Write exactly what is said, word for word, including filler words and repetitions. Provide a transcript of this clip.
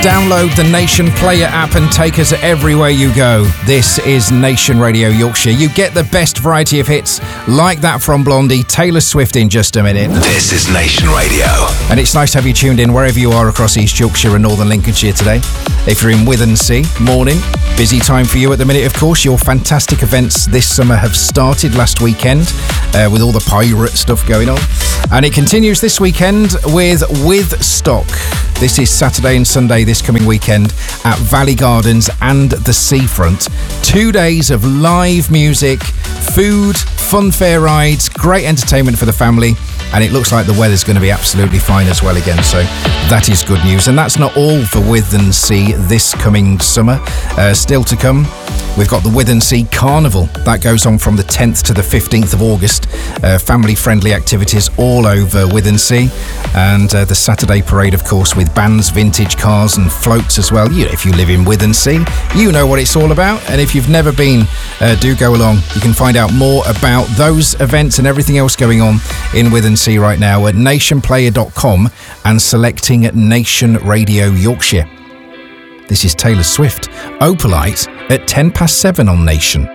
Download the Nation Player app and take us everywhere you go. This is Nation Radio Yorkshire. You get the best variety of hits like that from Blondie, Taylor Swift in just a minute. This is Nation Radio. And it's nice to have you tuned in wherever you are across East Yorkshire and Northern Lincolnshire today. If you're in Withensea, morning. Busy time for you at the minute, of course. Your fantastic events this summer have started last weekend uh, with all the pirate stuff going on. And it continues this weekend with With Stock. This is Saturday and Sunday this coming weekend at Valley Gardens and the Seafront. Two days of live music, food, fun fair rides, great entertainment for the family. And it looks like the weather's going to be absolutely fine as well again. So that is good news. And that's not all for Withensea this coming summer. Uh, still to come, we've got the Withensea Carnival. That goes on from the tenth to the fifteenth of August. Uh, family-friendly activities all over Withensea. And uh, the Saturday parade, of course, with bands, vintage cars and floats as well. You know, if you live in Withensea, you know what it's all about. And if you've never been, uh, do go along. You can find out more about those events and everything else going on in Withensea right now at nation player dot com and selecting Nation Radio Yorkshire. This is Taylor Swift, Opalite, at ten past seven on Nation.